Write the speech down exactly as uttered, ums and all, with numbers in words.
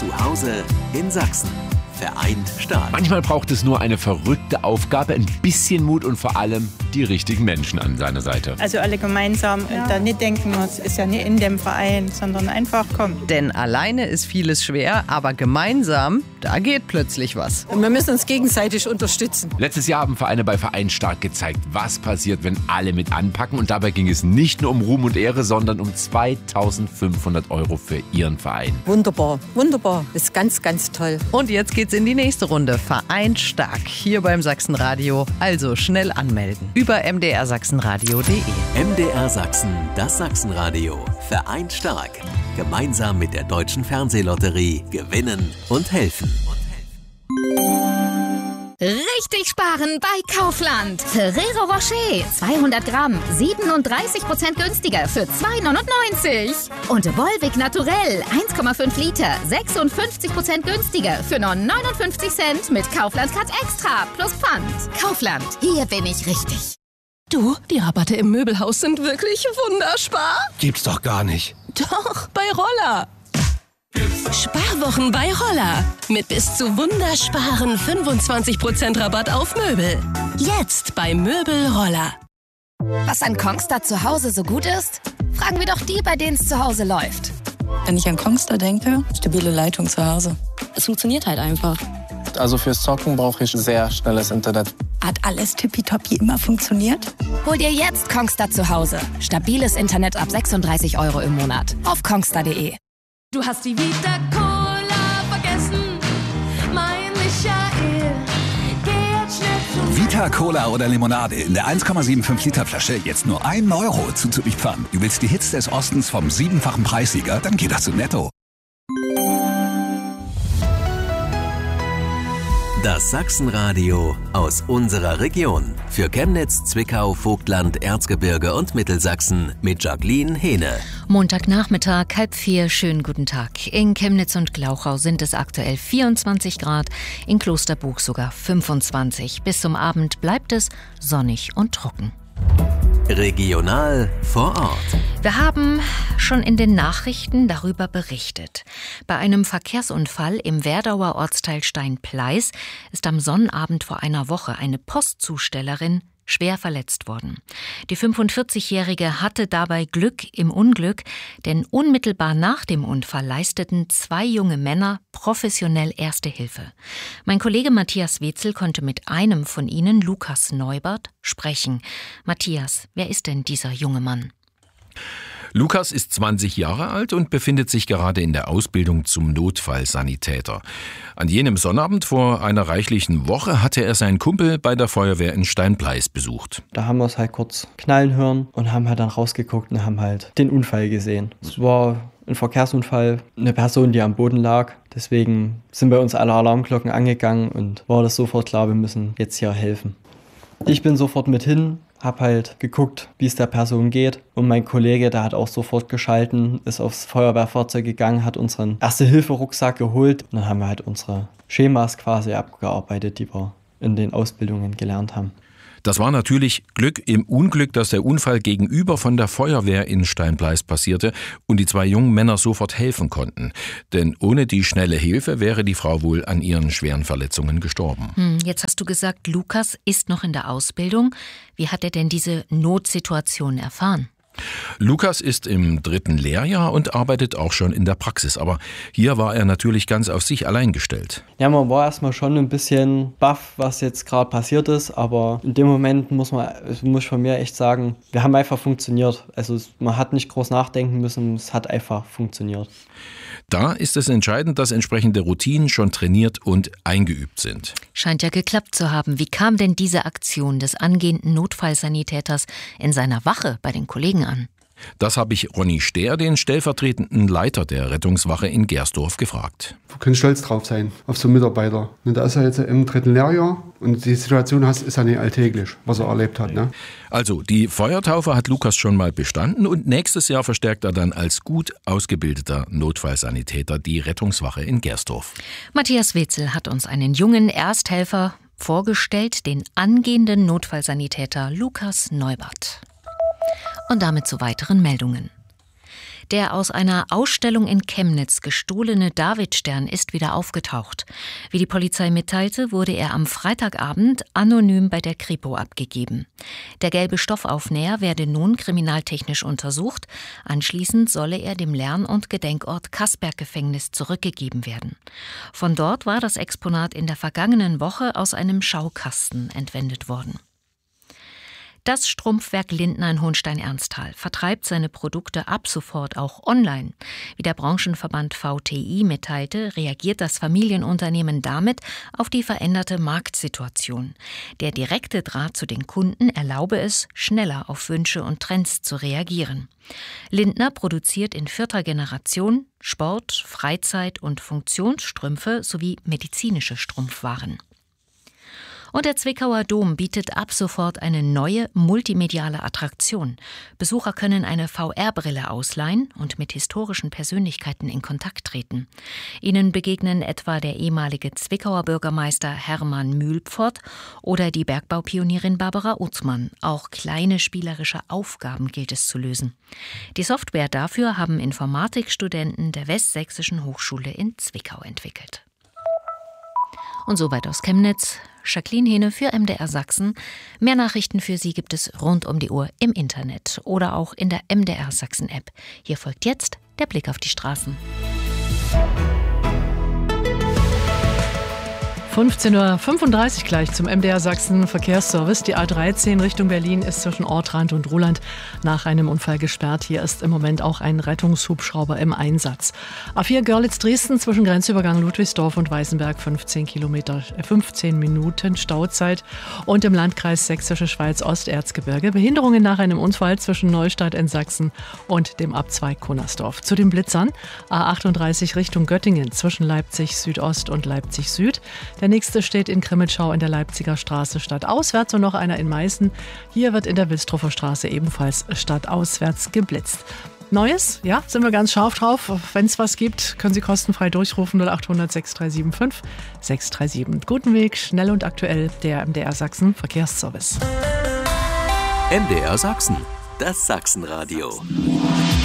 Zu Hause in Sachsen. Vereint stark. Manchmal braucht es nur eine verrückte Aufgabe, ein bisschen Mut und vor allem die richtigen Menschen an seiner Seite. Also alle gemeinsam ja. Da nicht denken, es ist ja nicht in dem Verein, sondern einfach kommen. Denn alleine ist vieles schwer, aber gemeinsam, da geht plötzlich was. Und wir müssen uns gegenseitig unterstützen. Letztes Jahr haben Vereine bei Vereint stark gezeigt, was passiert, wenn alle mit anpacken. Und dabei ging es nicht nur um Ruhm und Ehre, sondern um zweitausendfünfhundert Euro für ihren Verein. Wunderbar, wunderbar. Das ist ganz, ganz toll. Und jetzt geht's in die nächste Runde. Vereint stark hier beim Sachsenradio. Also schnell anmelden. Über m d r sachsenradio punkt de. M D R Sachsen, das Sachsenradio. Vereint stark. Gemeinsam mit der Deutschen Fernsehlotterie gewinnen und helfen. Richtig sparen bei Kaufland. Ferrero Rocher zweihundert Gramm, siebenunddreißig Prozent günstiger für zwei neunundneunzig. Und Volvic Naturell eins Komma fünf Liter, sechsundfünfzig Prozent günstiger für nur neunundfünfzig Cent mit Kaufland Cut Extra plus Pfand. Kaufland, hier bin ich richtig. Du, die Rabatte im Möbelhaus sind wirklich wunderspar. Gibt's doch gar nicht. Doch, bei Roller. Sparwochen bei Roller. Mit bis zu wundersparen fünfundzwanzig Prozent Rabatt auf Möbel. Jetzt bei Möbel Roller. Was an Kongstar zu Hause so gut ist? Fragen wir doch die, bei denen es zu Hause läuft. Wenn ich an Kongstar denke, stabile Leitung zu Hause. Es funktioniert halt einfach. Also fürs Zocken brauche ich sehr schnelles Internet. Hat alles tippitoppi immer funktioniert? Hol dir jetzt Kongstar zu Hause. Stabiles Internet ab sechsunddreißig Euro im Monat. Auf kongstar punkt de. Du hast die Vita Cola vergessen, mein Michael. Geh jetzt schnell zum Vita Cola oder Limonade in der eins Komma fünfundsiebzig Liter Flasche jetzt nur ein Euro zuzuliefernd. Du willst die Hits des Ostens vom siebenfachen Preissieger? Dann geh doch zu Netto. Das Sachsenradio aus unserer Region. Für Chemnitz, Zwickau, Vogtland, Erzgebirge und Mittelsachsen mit Jacqueline Hehne. Montagnachmittag, halb vier, schönen guten Tag. In Chemnitz und Glauchau sind es aktuell vierundzwanzig Grad, in Klosterbuch sogar fünfundzwanzig. Bis zum Abend bleibt es sonnig und trocken. Regional vor Ort. Wir haben schon in den Nachrichten darüber berichtet. Bei einem Verkehrsunfall im Werdauer Ortsteil Steinpleis ist am Sonnabend vor einer Woche eine Postzustellerin schwer verletzt worden. Die fünfundvierzigjährige hatte dabei Glück im Unglück, denn unmittelbar nach dem Unfall leisteten zwei junge Männer professionell Erste Hilfe. Mein Kollege Matthias Wetzel konnte mit einem von ihnen, Lukas Neubert, sprechen. Matthias, wer ist denn dieser junge Mann? Lukas ist zwanzig Jahre alt und befindet sich gerade in der Ausbildung zum Notfallsanitäter. An jenem Sonnabend vor einer reichlichen Woche hatte er seinen Kumpel bei der Feuerwehr in Steinpleis besucht. Da haben wir es halt kurz knallen hören und haben halt dann rausgeguckt und haben halt den Unfall gesehen. Es war ein Verkehrsunfall, eine Person, die am Boden lag. Deswegen sind bei uns alle Alarmglocken angegangen und war das sofort klar, wir müssen jetzt hier helfen. Ich bin sofort mit hin, habe halt geguckt, wie es der Person geht. Und mein Kollege, der hat auch sofort geschalten, ist aufs Feuerwehrfahrzeug gegangen, hat unseren Erste-Hilfe-Rucksack geholt. Und dann haben wir halt unsere Schemas quasi abgearbeitet, die wir in den Ausbildungen gelernt haben. Das war natürlich Glück im Unglück, dass der Unfall gegenüber von der Feuerwehr in Steinpleis passierte und die zwei jungen Männer sofort helfen konnten. Denn ohne die schnelle Hilfe wäre die Frau wohl an ihren schweren Verletzungen gestorben. Hm, jetzt hast du gesagt, Lukas ist noch in der Ausbildung. Wie hat er denn diese Notsituation erfahren? Lukas ist im dritten Lehrjahr und arbeitet auch schon in der Praxis. Aber hier war er natürlich ganz auf sich allein gestellt. Ja, man war erstmal schon ein bisschen baff, was jetzt gerade passiert ist. Aber in dem Moment muss man, muss ich von mir echt sagen, wir haben einfach funktioniert. Also man hat nicht groß nachdenken müssen, es hat einfach funktioniert. Da ist es entscheidend, dass entsprechende Routinen schon trainiert und eingeübt sind. Scheint ja geklappt zu haben. Wie kam denn diese Aktion des angehenden Notfallsanitäters in seiner Wache bei den Kollegen an? Das habe ich Ronny Stehr, den stellvertretenden Leiter der Rettungswache in Gersdorf, gefragt. Wir können stolz drauf sein, auf so einen Mitarbeiter. Und da ist er jetzt im dritten Lehrjahr und die Situation ist ja nicht alltäglich, was er erlebt hat. Ne? Also, die Feuertaufe hat Lukas schon mal bestanden und nächstes Jahr verstärkt er dann als gut ausgebildeter Notfallsanitäter die Rettungswache in Gersdorf. Matthias Wetzel hat uns einen jungen Ersthelfer vorgestellt, den angehenden Notfallsanitäter Lukas Neubert. Und damit zu weiteren Meldungen. Der aus einer Ausstellung in Chemnitz gestohlene Davidstern ist wieder aufgetaucht. Wie die Polizei mitteilte, wurde er am Freitagabend anonym bei der Kripo abgegeben. Der gelbe Stoffaufnäher werde nun kriminaltechnisch untersucht. Anschließend solle er dem Lern- und Gedenkort Kassberg-Gefängnis zurückgegeben werden. Von dort war das Exponat in der vergangenen Woche aus einem Schaukasten entwendet worden. Das Strumpfwerk Lindner in Hohenstein-Ernsthal vertreibt seine Produkte ab sofort auch online. Wie der Branchenverband V T I mitteilte, reagiert das Familienunternehmen damit auf die veränderte Marktsituation. Der direkte Draht zu den Kunden erlaube es, schneller auf Wünsche und Trends zu reagieren. Lindner produziert in vierter Generation Sport-, Freizeit- und Funktionsstrümpfe sowie medizinische Strumpfwaren. Und der Zwickauer Dom bietet ab sofort eine neue multimediale Attraktion. Besucher können eine V R-Brille ausleihen und mit historischen Persönlichkeiten in Kontakt treten. Ihnen begegnen etwa der ehemalige Zwickauer Bürgermeister Hermann Mühlpfort oder die Bergbaupionierin Barbara Uthmann. Auch kleine spielerische Aufgaben gilt es zu lösen. Die Software dafür haben Informatikstudenten der Westsächsischen Hochschule in Zwickau entwickelt. Und soweit aus Chemnitz. Jacqueline Hehne für M D R Sachsen. Mehr Nachrichten für Sie gibt es rund um die Uhr im Internet oder auch in der M D R Sachsen App. Hier folgt jetzt der Blick auf die Straßen. fünfzehn Uhr fünfunddreißig gleich zum M D R Sachsen Verkehrsservice. Die A dreizehn Richtung Berlin ist zwischen Ortrand und Ruhland nach einem Unfall gesperrt. Hier ist im Moment auch ein Rettungshubschrauber im Einsatz. A vier Görlitz-Dresden zwischen Grenzübergang Ludwigsdorf und Weißenberg fünfzehn Kilometer, fünfzehn Minuten Stauzeit. Und im Landkreis Sächsische Schweiz Osterzgebirge Behinderungen nach einem Unfall zwischen Neustadt in Sachsen und dem Abzweig Kunnersdorf. Zu den Blitzern A achtunddreißig Richtung Göttingen zwischen Leipzig Südost und Leipzig Süd. Der nächste steht in Grimmitschau in der Leipziger Straße stadtauswärts und noch einer in Meißen. Hier wird in der Wilstroffer Straße ebenfalls stadtauswärts geblitzt. Neues, ja, sind wir ganz scharf drauf. Wenn es was gibt, können Sie kostenfrei durchrufen null acht hundert sechs drei sieben fünf sechs drei sieben. Guten Weg, schnell und aktuell, der M D R Sachsen Verkehrsservice. M D R Sachsen, das Sachsenradio.